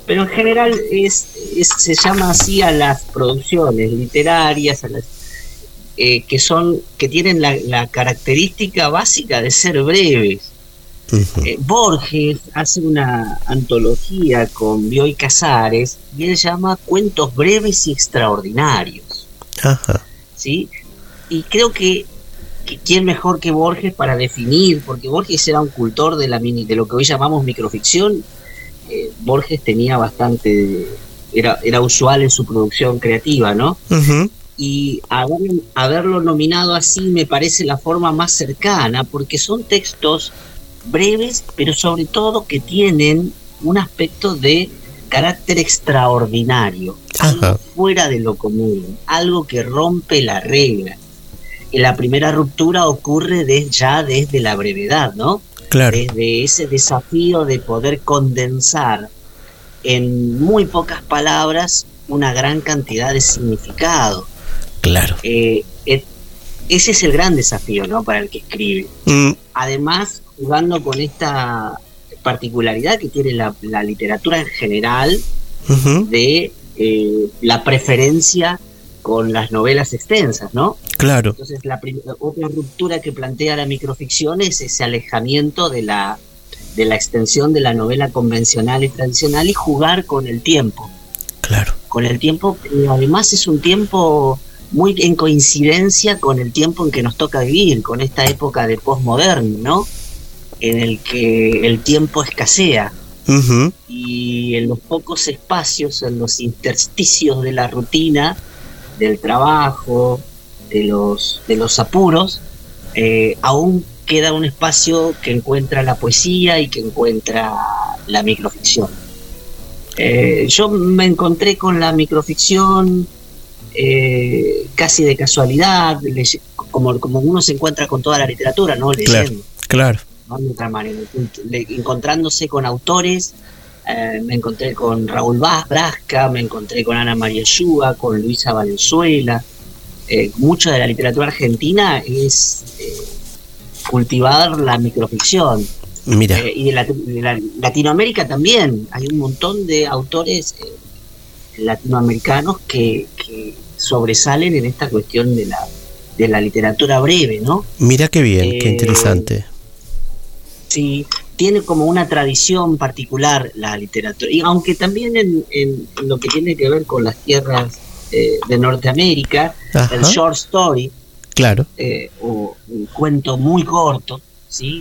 pero en general se llama así a las producciones literarias, a las que tienen la característica básica de ser breves. Borges hace una antología con Bioy Casares y él llama Cuentos breves y extraordinarios. Ajá. ¿Sí? Y creo que quién mejor que Borges para definir, porque Borges era un cultor de lo que hoy llamamos microficción. Borges tenía bastante, era usual en su producción creativa, ¿no? Uh-huh. Y haberlo nominado así me parece la forma más cercana, porque son textos breves, pero sobre todo que tienen un aspecto de carácter extraordinario, algo fuera de lo común, algo que rompe la regla. Y la primera ruptura ocurre desde la brevedad, ¿no? Claro. Desde ese desafío de poder condensar en muy pocas palabras una gran cantidad de significado. Claro. Ese es el gran desafío, ¿no?, para el que escribe. Además, jugando con esta particularidad que tiene la literatura en general, de la preferencia con las novelas extensas, ¿no? Claro. Entonces, otra ruptura que plantea la microficción es ese alejamiento de la extensión de la novela convencional y tradicional y jugar con el tiempo. Claro. Con el tiempo, además es un tiempo muy en coincidencia con el tiempo en que nos toca vivir, con esta época de postmoderno, ¿no?, en el que el tiempo escasea. Y en los pocos espacios, en los intersticios de la rutina, del trabajo, de los apuros, aún queda un espacio que encuentra la poesía y que encuentra la microficción. Yo me encontré con la microficción casi de casualidad, como uno se encuentra con toda la literatura, ¿no?, leyendo. Claro. ¿No? De otra manera, encontrándose con autores, me encontré con Raúl Brasca, me encontré con Ana María Yuga, con Luisa Valenzuela. Mucho de la literatura argentina es cultivar la microficción. Mira. Y de Latinoamérica también hay un montón de autores latinoamericanos que sobresalen en esta cuestión de la literatura breve, ¿no? Mira qué bien, qué interesante. Sí, tiene como una tradición particular la literatura, y aunque también en lo que tiene que ver con las tierras de Norteamérica, el short story, claro, o un cuento muy corto, ¿sí?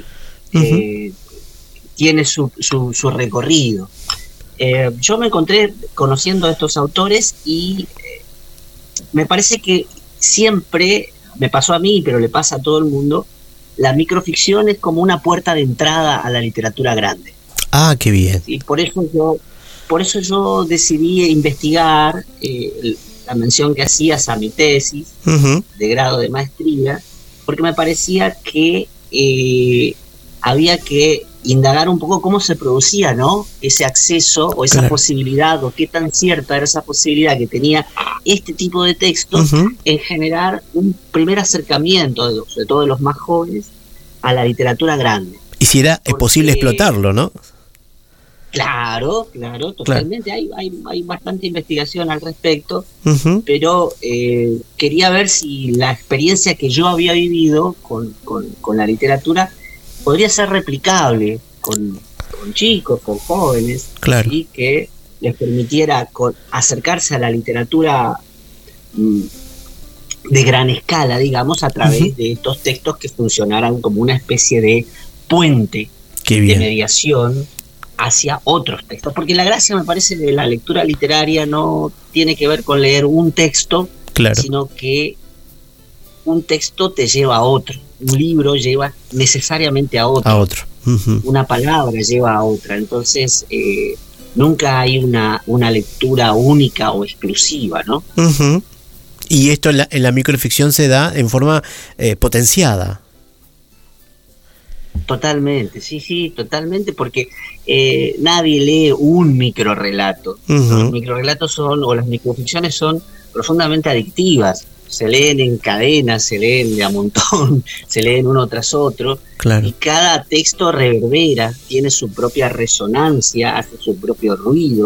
Tiene su recorrido. Yo me encontré conociendo a estos autores y me parece que siempre, me pasó a mí, pero le pasa a todo el mundo, la microficción es como una puerta de entrada a la literatura grande. Ah, qué bien. Y por eso yo decidí investigar la mención que hacías a mi tesis de grado de maestría, porque me parecía que había que indagar un poco cómo se producía, ¿no?, ese acceso o esa posibilidad, o qué tan cierta era esa posibilidad que tenía este tipo de textos en generar un primer acercamiento, sobre todo de los más jóvenes, a la literatura grande. Y si era posible explotarlo, ¿no? Claro, totalmente. Claro. Hay bastante investigación al respecto, pero quería ver si la experiencia que yo había vivido con la literatura podría ser replicable con chicos, con jóvenes, claro, y que les permitiera acercarse a la literatura de gran escala, digamos, a través de estos textos que funcionaran como una especie de puente de mediación hacia otros textos. Porque la gracia, me parece, de la lectura literaria no tiene que ver con leer un texto, sino que un texto te lleva a otro. Un libro lleva necesariamente a otro. Una palabra lleva a otra. Entonces, nunca hay una lectura única o exclusiva, ¿no? Y esto en la microficción se da en forma potenciada. Totalmente, sí, totalmente, porque nadie lee un microrrelato. Los microrelatos o las microficciones son profundamente adictivas. Se leen en cadenas, se leen de a montón, se leen uno tras otro, y cada texto reverbera, tiene su propia resonancia, hace su propio ruido.